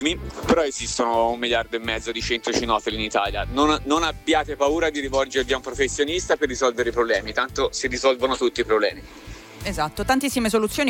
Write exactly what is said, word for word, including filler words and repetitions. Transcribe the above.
Però esistono un miliardo e mezzo di centri cinofili in Italia. Non, non abbiate paura di rivolgervi a un professionista per risolvere i problemi, tanto si risolvono tutti i problemi. Esatto, tantissime soluzioni